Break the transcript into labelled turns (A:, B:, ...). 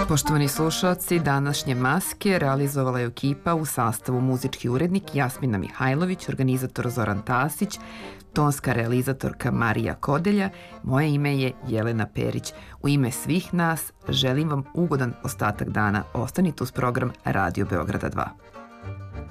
A: Poštovani slušalci, današnje maske realizovala je ekipa u sastavu muzički urednik Jasmina Mihajlović, organizator Zoran Tasić, tonska realizatorka Marija Kodelja, moje ime je Jelena Perić. U ime svih nas želim vam ugodan ostatak dana. Ostanite uz program Radio Beograda 2.